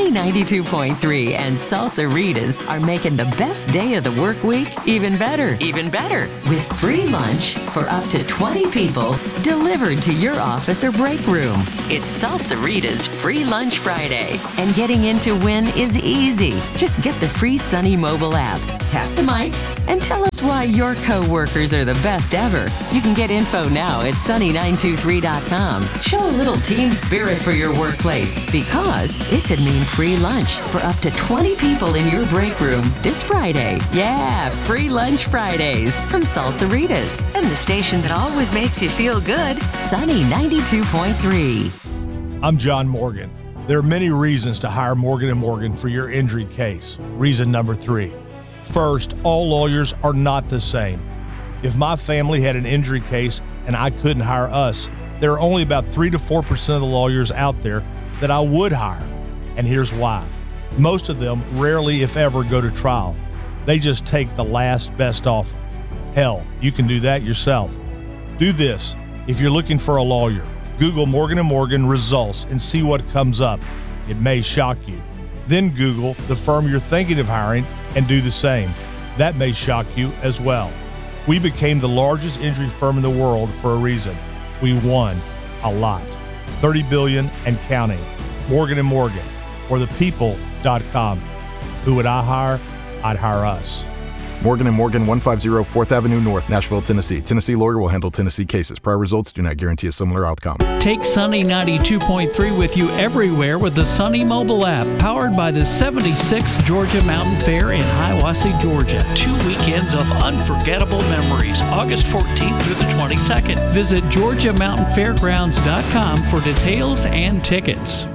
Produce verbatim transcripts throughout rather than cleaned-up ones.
Sunny ninety-two point three and Salsa-ritas are making the best day of the work week even better. Even better. With free lunch for up to twenty people delivered to your office or break room. It's Salsa-ritas Free Lunch Friday. And getting in to win is easy. Just get the free Sunny mobile app, tap the mic, and tell us why your co-workers are the best ever. You can get info now at sunny nine two three dot com. Show a little team spirit for your workplace because it could mean free lunch for up to twenty people in your break room this Friday. Yeah, Free Lunch Fridays from Salsa-ritas and the station that always makes you feel good, Sunny ninety-two point three. I'm John Morgan. There are many reasons to hire Morgan and Morgan for your injury case. Reason number three. First, all lawyers are not the same. If my family had an injury case and I couldn't hire us, there are only about three to four percent of the lawyers out there that I would hire. And here's why. Most of them rarely, if ever, go to trial. They just take the last best offer. Hell, you can do that yourself. Do this. If you're looking for a lawyer, Google Morgan and Morgan results and see what comes up. It may shock you. Then Google the firm you're thinking of hiring and do the same. That may shock you as well. We became the largest injury firm in the world for a reason. We won a lot. thirty billion dollars and counting. Morgan and Morgan, or the people dot com. Who would I hire? I'd hire us. Morgan and Morgan, one fifty fourth Avenue North, Nashville, Tennessee. Tennessee lawyer will handle Tennessee cases. Prior results do not guarantee a similar outcome. Take Sunny ninety-two point three with you everywhere with the Sunny mobile app, powered by the seventy-sixth Georgia Mountain Fair in Hiawassee, Georgia. Two weekends of unforgettable memories, August fourteenth through the twenty-second. Visit georgia mountain fairgrounds dot com for details and tickets.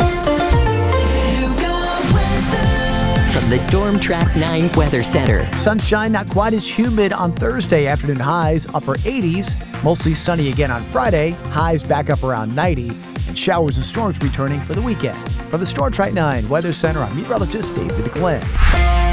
From the Storm Track nine Weather Center. Sunshine, not quite as humid on Thursday. Afternoon highs upper eighties. Mostly sunny again on Friday. Highs back up around ninety. And showers and storms returning for the weekend. From the Storm Track nine Weather Center, I'm meteorologist David Glenn.